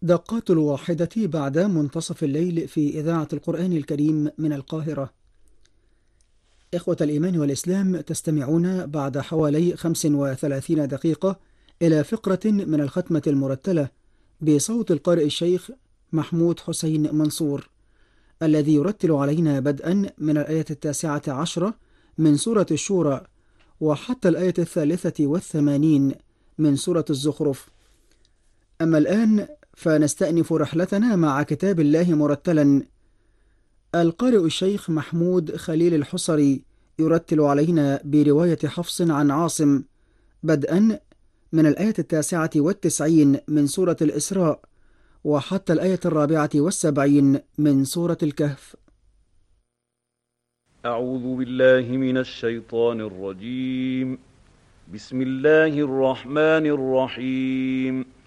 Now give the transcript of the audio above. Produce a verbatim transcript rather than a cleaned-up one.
دقات الواحدة بعد منتصف الليل في إذاعة القرآن الكريم من القاهرة. إخوة الإيمان والإسلام، تستمعون بعد حوالي خمس وثلاثين دقيقة إلى فقرة من الختمة المرتلة بصوت القارئ الشيخ محمود حسين منصور، الذي يرتل علينا بدءا من الآية التاسعة عشرة من سورة الشورى وحتى الآية الثالثة والثمانين من سورة الزخرف. أما الآن فنستأنف رحلتنا مع كتاب الله مرتلا. القارئ الشيخ محمود خليل الحصري يرتل علينا برواية حفص عن عاصم بدءا من الآية التاسعة والتسعين من سورة الإسراء وحتى الآية الرابعة والسبعين من سورة الكهف. أعوذ بالله من الشيطان الرجيم. بسم الله الرحمن الرحيم.